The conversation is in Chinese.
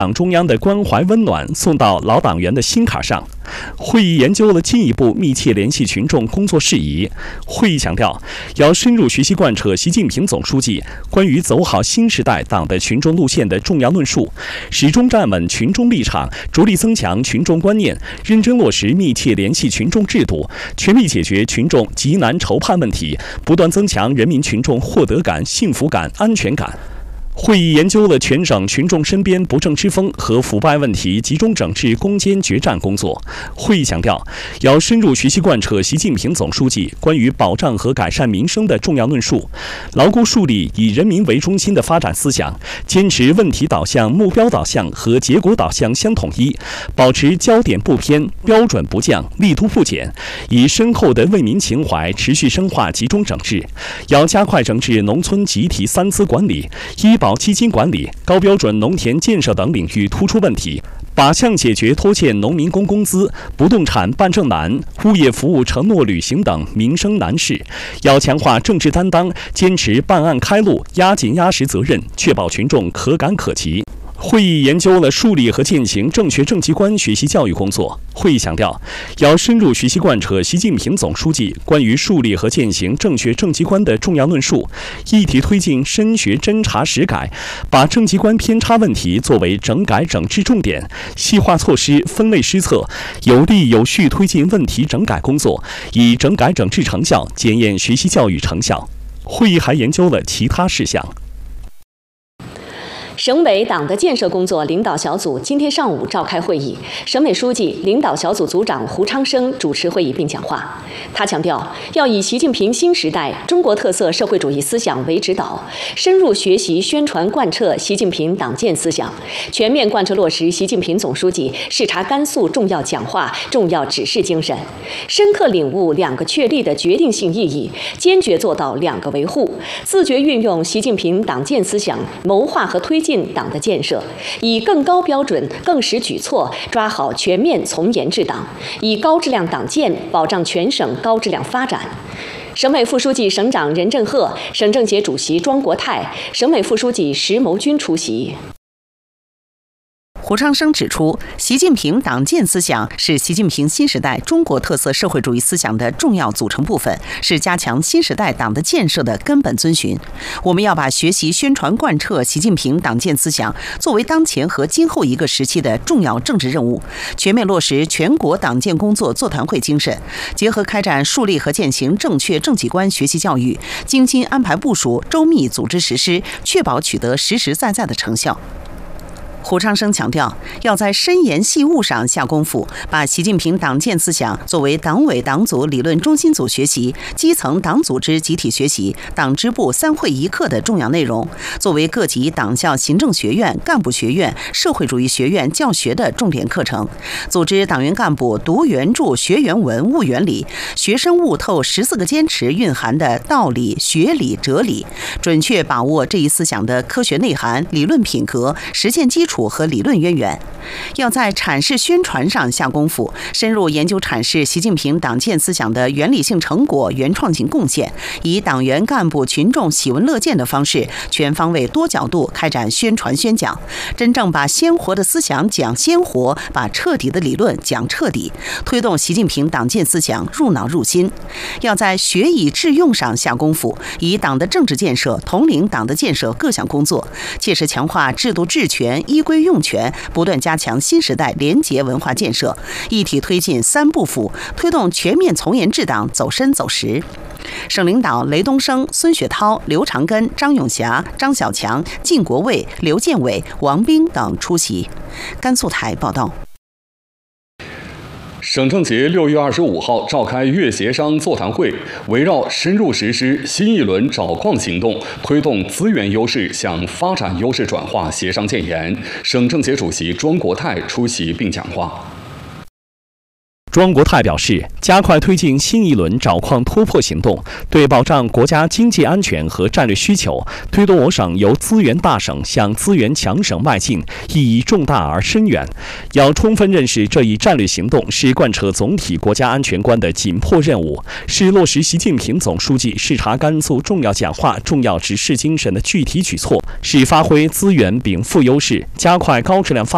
党中央的关怀温暖送到老党员的心坎上。会议研究了进一步密切联系群众工作事宜。会议强调，要深入学习贯彻习近平总书记关于走好新时代党的群众路线的重要论述，始终站稳群众立场，着力增强群众观念，认真落实密切联系群众制度，全力解决群众急难愁盼问题，不断增强人民群众获得感、幸福感、安全感。会议研究了全省群众身边不正之风和腐败问题集中整治攻坚决战工作。会议强调，要深入学习贯彻习近平总书记关于保障和改善民生的重要论述，牢固树立以人民为中心的发展思想，坚持问题导向、目标导向和结果导向相统一，保持焦点不偏、标准不降、力度不减，以深厚的为民情怀持续深化集中整治。要加快整治农村集体三资管理、医保基金管理、高标准农田建设等领域突出问题，靶向解决拖欠农民工工资、不动产办证难、物业服务承诺履行等民生难事。要强化政治担当，坚持办案开路、压紧压实责任，确保群众可感可及。会议研究了树立和践行正确政绩观学习教育工作。会议强调，要深入学习贯彻习近平总书记关于树立和践行正确政绩观的重要论述，一体推进深学侦查实改，把政绩观偏差问题作为整改整治重点，细化措施，分类施策，有力有序推进问题整改工作，以整改整治成效检验学习教育成效。会议还研究了其他事项。 省委党的建设工作领导小组今天上午召开会议，省委书记、领导小组组长胡昌生主持会议并讲话。他强调，要以习近平新时代中国特色社会主义思想为指导，深入学习宣传贯彻习近平党建思想，全面贯彻落实习近平总书记视察甘肃重要讲话、重要指示精神，深刻领悟两个确立的决定性意义，坚决做到两个维护，自觉运用习近平党建思想，谋划和推进党的建设，以更高标准、更实举措抓好全面从严治党，以高质量党建保障全省高质量发展。省委副书记、省长任正鹤、省政协主席庄国泰、省委副书记石谋军出席。 胡昌生指出，习近平党建思想是习近平新时代中国特色社会主义思想的重要组成部分，是加强新时代党的建设的根本遵循。我们要把学习宣传贯彻习近平党建思想作为当前和今后一个时期的重要政治任务，全面落实全国党建工作座谈会精神，结合开展树立和践行正确政绩观学习教育，精心安排部署，周密组织实施，确保取得实实在在的成效。胡昌生强调，要在深研细悟上下功夫，把习近平党建思想作为党委党组理论中心组学习、基层党组织集体学习、党支部3会1课的重要内容，作为各级党校行政学院、干部学院、社会主义学院教学的重点课程，组织党员干部读原著、学原文、悟原理，学生悟透14个坚持蕴含的道理、学理、哲理，准确把握这一思想的科学内涵、理论品格、实践基础和理论渊源。要在阐释宣传上下功夫，深入研究阐释习近平党建思想的原理性成果、原创性贡献，以党员干部群众喜闻乐见的方式，全方位多角度开展宣传宣讲，真正把鲜活的思想讲鲜活，把彻底的理论讲彻底，推动习近平党建思想入脑入心。要在学以致用上下功夫，以党的政治建设统领党的建设各项工作，切实强化制度治权、依规用权，不断加强新时代廉洁文化建设，一体推进3不腐，推动全面从严治党走深走实。省领导雷东升、孙雪涛、刘长根、张永霞、张小强、靳国卫、刘建伟、王斌等出席。甘肃台报道。 省政协6月25号召开粤协商座谈会，围绕深入实施新一轮找矿行动，推动资源优势向发展优势转化协商建言。省政协主席庄国泰出席并讲话。 庄国泰表示，加快推进新一轮找矿突破行动，对保障国家经济安全和战略需求，推动我省由资源大省向资源强省迈进，意义重大而深远。要充分认识这一战略行动是贯彻总体国家安全观的紧迫任务，是落实习近平总书记视察甘肃重要讲话、重要指示精神的具体举措，是发挥资源禀赋优势，加快高质量发展